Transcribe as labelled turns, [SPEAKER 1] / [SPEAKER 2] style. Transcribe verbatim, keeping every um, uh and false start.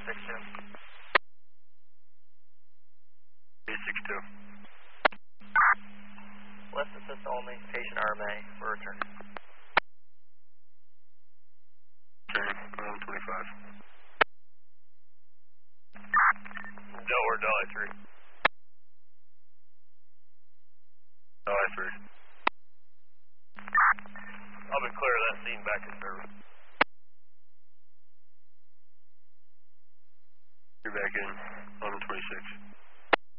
[SPEAKER 1] six two.
[SPEAKER 2] B six two.
[SPEAKER 1] West assist only, patient R M A, we're returning.
[SPEAKER 2] Turn, um, twenty-five.
[SPEAKER 3] Delaware, Delhi three.
[SPEAKER 2] Delhi three.
[SPEAKER 3] I'll be clear of that scene back in service.